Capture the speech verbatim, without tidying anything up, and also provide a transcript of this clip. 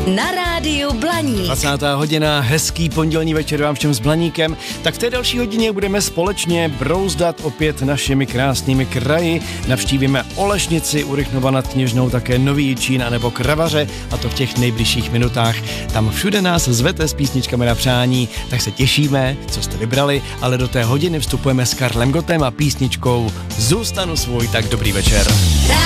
Na rádiu Blaník. dvacátá hodina, hezký pondělní večer vám všem s Blaníkem. Tak v té další hodině budeme společně brouzdat opět našimi krásnými kraji. Navštívíme Olešnici, u Rychnova nad Kněžnou, také Nový Jičín nebo Kravaře, a to v těch nejbližších minutách. Tam všude nás zvete s písničkami na přání, tak se těšíme, co jste vybrali, ale do té hodiny vstupujeme s Karlem Gottem a písničkou Zůstanu svůj, tak dobrý večer.